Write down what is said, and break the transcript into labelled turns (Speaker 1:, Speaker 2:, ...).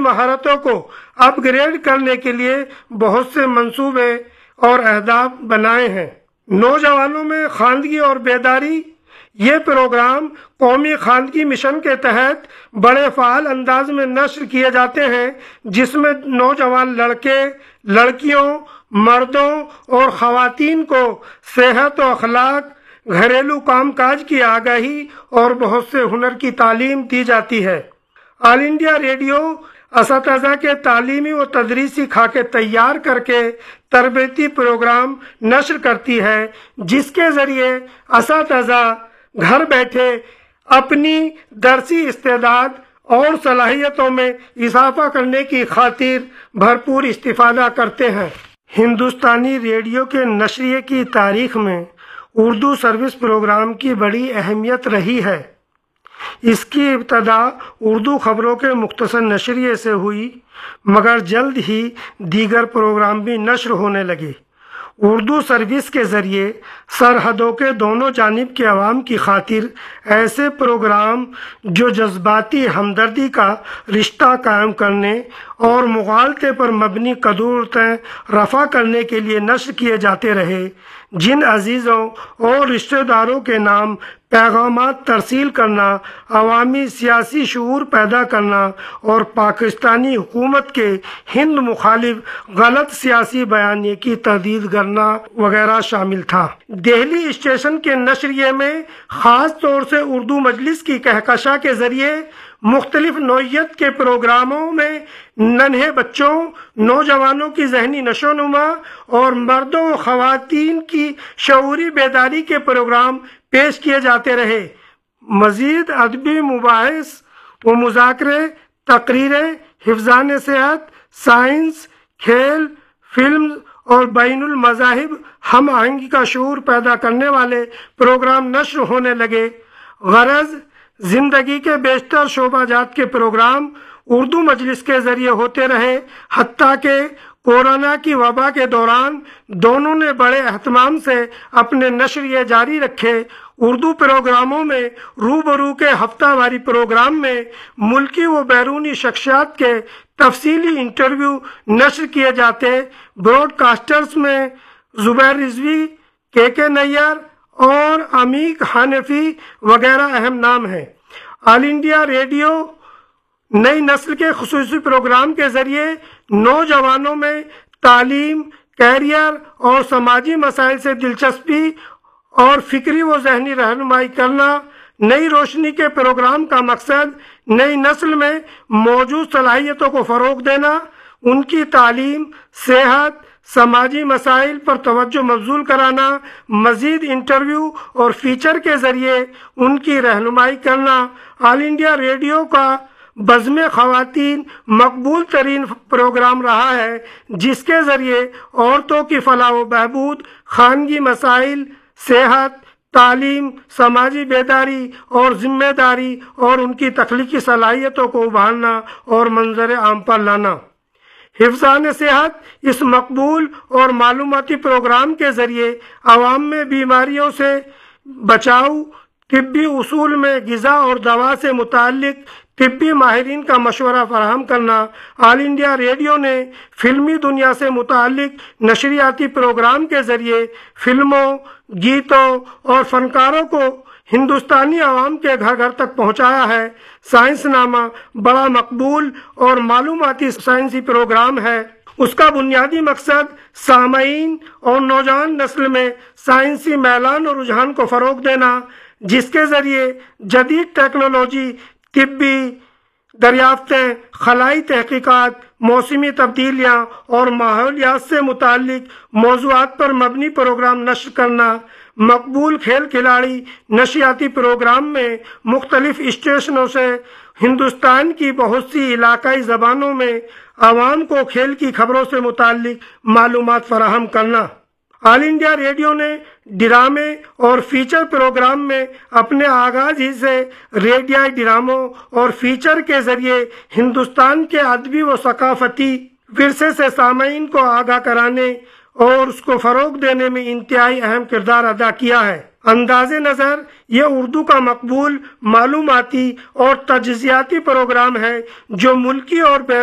Speaker 1: مہارتوں کو اپ گریڈ کرنے کے لیے بہت سے منصوبے اور اہداف بنائے ہیں۔ نوجوانوں میں خواندگی اور بیداری، یہ پروگرام قومی خواندگی مشن کے تحت بڑے فعال انداز میں نشر کیے جاتے ہیں، جس میں نوجوان لڑکے، لڑکیوں، مردوں اور خواتین کو صحت و اخلاق، گھریلو کام کاج کی آگاہی اور بہت سے ہنر کی تعلیم دی جاتی ہے۔ آل انڈیا ریڈیو اساتذہ کے تعلیمی و تدریسی خاکے تیار کر کے تربیتی پروگرام نشر کرتی ہے، جس کے ذریعے اساتذہ گھر بیٹھے اپنی درسی استعداد اور صلاحیتوں میں اضافہ کرنے کی خاطر بھرپور استفادہ کرتے ہیں۔ ہندوستانی ریڈیو کے نشریے کی تاریخ میں اردو سروس پروگرام کی بڑی اہمیت رہی ہے۔ اس کی ابتدا اردو خبروں کے مختصر نشریے سے ہوئی، مگر جلد ہی دیگر پروگرام بھی نشر ہونے لگے۔ اردو سروس کے ذریعے سرحدوں کے دونوں جانب کے عوام کی خاطر ایسے پروگرام جو جذباتی ہمدردی کا رشتہ قائم کرنے اور مغالطے پر مبنی قدورتیں رفع کرنے کے لیے نشر کیے جاتے رہے، جن عزیزوں اور رشتہ داروں کے نام پیغامات ترسیل کرنا، عوامی سیاسی شعور پیدا کرنا اور پاکستانی حکومت کے ہند مخالف غلط سیاسی بیانیے کی تردید کرنا وغیرہ شامل تھا۔ دہلی اسٹیشن کے نشریے میں خاص طور سے اردو مجلس کی کہکشاں کے ذریعے مختلف نوعیت کے پروگراموں میں ننھے بچوں، نوجوانوں کی ذہنی نشوونما اور مردوں و خواتین کی شعوری بیداری کے پروگرام پیش کیے جاتے رہے۔ مزید ادبی مباحث و مذاکرے، تقریریں، حفظان صحت، سائنس، کھیل، فلم اور بین المذاہب ہم آہنگی کا شعور پیدا کرنے والے پروگرام نشر ہونے لگے۔ غرض زندگی کے بیشتر شعبہ جات کے پروگرام اردو مجلس کے ذریعے ہوتے رہے، حتیٰ کہ کورونا کی وبا کے دوران دونوں نے بڑے اہتمام سے اپنے نشریے جاری رکھے۔ اردو پروگراموں میں روبرو کے ہفتہ واری پروگرام میں ملکی و بیرونی شخصیات کے تفصیلی انٹرویو نشر کیے جاتے۔ براڈ کاسٹرز میں زبیر رضوی، کے نیار اور عمیق حنفی وغیرہ اہم نام ہیں۔ آل انڈیا ریڈیو نئی نسل کے خصوصی پروگرام کے ذریعے نوجوانوں میں تعلیم، کیریئر اور سماجی مسائل سے دلچسپی اور فکری و ذہنی رہنمائی کرنا۔ نئی روشنی کے پروگرام کا مقصد نئی نسل میں موجود صلاحیتوں کو فروغ دینا، ان کی تعلیم، صحت، سماجی مسائل پر توجہ مبذول کرانا، مزید انٹرویو اور فیچر کے ذریعے ان کی رہنمائی کرنا۔ آل انڈیا ریڈیو کا بزم خواتین مقبول ترین پروگرام رہا ہے، جس کے ذریعے عورتوں کی فلاح و بہبود، خانگی مسائل، صحت، تعلیم، سماجی بیداری اور ذمہ داری اور ان کی تخلیقی صلاحیتوں کو ابھارنا اور منظر عام پر لانا۔ حفظان صحت اس مقبول اور معلوماتی پروگرام کے ذریعے عوام میں بیماریوں سے بچاؤ، طبی اصول میں غذا اور دوا سے متعلق طبی ماہرین کا مشورہ فراہم کرنا۔ آل انڈیا ریڈیو نے فلمی دنیا سے متعلق نشریاتی پروگرام کے ذریعے فلموں، گیتوں اور فنکاروں کو ہندوستانی عوام کے گھر گھر تک پہنچایا ہے۔ سائنس نامہ بڑا مقبول اور معلوماتی سائنسی پروگرام ہے۔ اس کا بنیادی مقصد سامعین اور نوجوان نسل میں سائنسی میلان اور رجحان کو فروغ دینا، جس کے ذریعے جدید ٹیکنالوجی، طبی دریافتیں، خلائی تحقیقات، موسمی تبدیلیاں اور ماحولیات سے متعلق موضوعات پر مبنی پروگرام نشر کرنا۔ مقبول کھیل کھلاڑی نشریاتی پروگرام میں مختلف اسٹیشنوں سے ہندوستان کی بہت سی علاقائی زبانوں میں عوام کو کھیل کی خبروں سے متعلق معلومات فراہم کرنا۔ آل انڈیا ریڈیو نے ڈرامے اور فیچر پروگرام میں اپنے آغاز ہی سے ریڈیائی ڈراموں اور فیچر کے ذریعے ہندوستان کے ادبی و ثقافتی ورثے سے سامعین کو آگاہ کرانے اور اس کو فروغ دینے میں انتہائی اہم کردار ادا کیا ہے۔ انداز نظر یہ اردو کا مقبول معلوماتی اور تجزیاتی پروگرام ہے جو ملکی اور